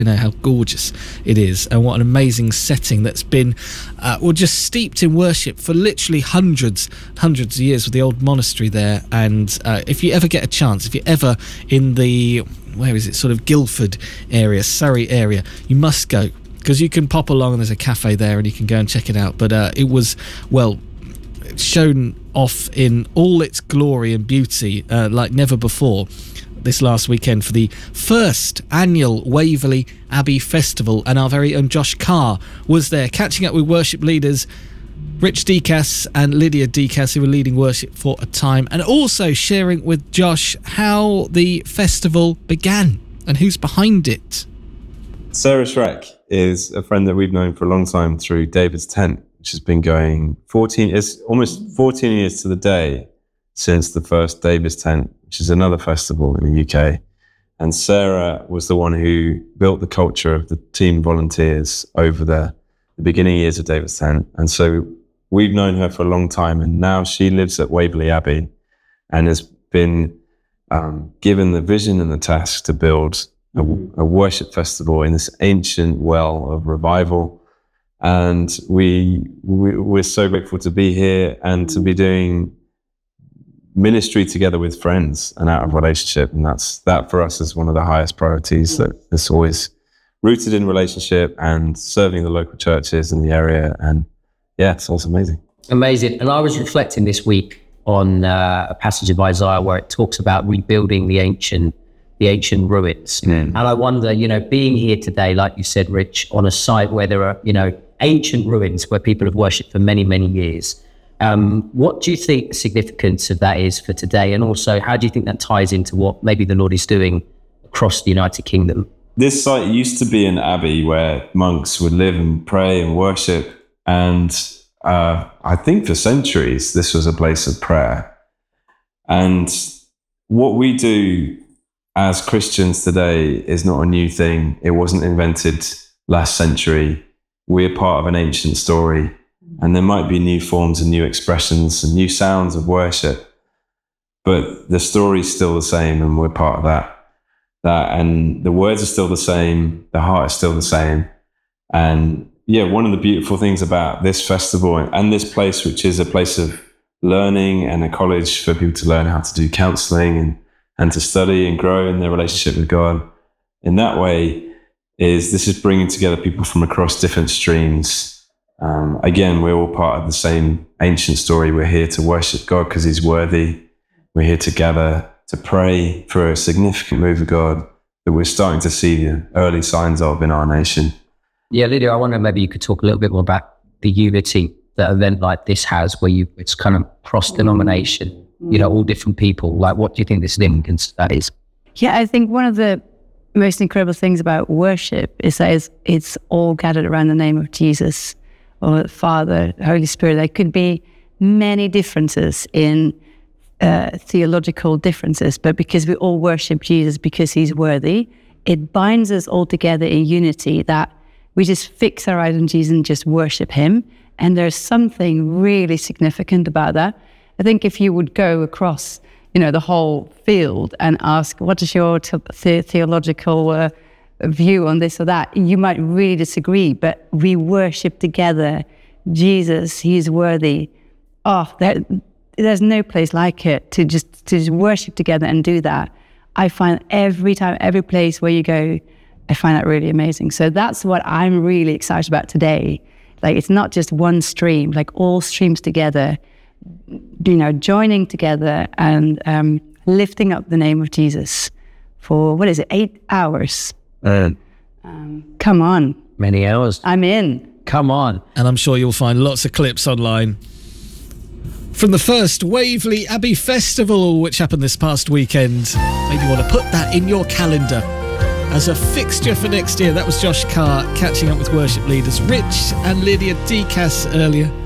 You know how gorgeous it is, and what an amazing setting that's been just steeped in worship for literally hundreds of years, with the old monastery there. And if you ever get a chance, if you're ever in the, where is it, sort of Guildford area, Surrey area, you must go, because you can pop along and there's a cafe there and you can go and check it out. But it was, well, shown off in all its glory and beauty like never before this last weekend for the first annual Waverley Abbey Festival, and our very own Josh Carr was there catching up with worship leaders Rich Decas and Lydia Decas, who were leading worship for a time, and also sharing with Josh how the festival began and who's behind it. Sarah Schreck is a friend that we've known for a long time through David's Tent, which has been going almost 14 years to the day since the first David's Tent, which is another festival in the UK. And Sarah was the one who built the culture of the team volunteers over the beginning years of David's Tent. And so we've known her for a long time, and now she lives at Waverley Abbey and has been given the vision and the task to build a worship festival in this ancient well of revival. And we're so grateful to be here and to be doing ministry together with friends and out of relationship. And that for us is one of the highest priorities, that it's always rooted in relationship and serving the local churches in the area. And yeah, it's also amazing. Amazing. And I was reflecting this week on a passage of Isaiah where it talks about rebuilding the ancient ruins. And I wonder, being here today, like you said, Rich, on a site where there are, ancient ruins where people have worshipped for many, many years. What do you think the significance of that is for today? And also, how do you think that ties into what maybe the Lord is doing across the United Kingdom? This site used to be an abbey where monks would live and pray and worship. And I think for centuries, this was a place of prayer. And what we do as Christians today is not a new thing. It wasn't invented last century. We're part of an ancient story. And there might be new forms and new expressions and new sounds of worship, but the story's still the same, and we're part of that. And the words are still the same, the heart is still the same. And yeah, one of the beautiful things about this festival and this place, which is a place of learning and a college for people to learn how to do counseling and to study and grow in their relationship with God, in that way, this is bringing together people from across different streams. Again, we're all part of the same ancient story. We're here to worship God because he's worthy. We're here to gather to pray for a significant move of God that we're starting to see the early signs of in our nation. Yeah, Lydia, I wonder maybe you could talk a little bit more about the unity that event like this has, where it's kind of cross-denomination, all different people. Like, what do you think the significance that is? Yeah, I think one of the most incredible things about worship is that it's all gathered around the name of Jesus, or Father, Holy Spirit. There could be many differences in theological differences, but because we all worship Jesus because he's worthy, it binds us all together in unity, that we just fix our eyes on Jesus and just worship him. And there's something really significant about that. I think if you would go across, the whole field and ask, what is your theological view on this or that, you might really disagree, but we worship together Jesus, he's worthy. There's no place like it to just worship together and do that. I find every time, every place where you go, I find that really amazing. So that's what I'm really excited about today. Like, it's not just one stream, like all streams together, joining together and lifting up the name of Jesus for, 8 hours? Come on. Many hours. I'm in. Come on. And I'm sure you'll find lots of clips online from the first Waverley Abbey Festival, which happened this past weekend. Maybe you want to put that in your calendar as a fixture for next year. That was Josh Carr catching up with worship leaders Rich and Lydia Decas earlier.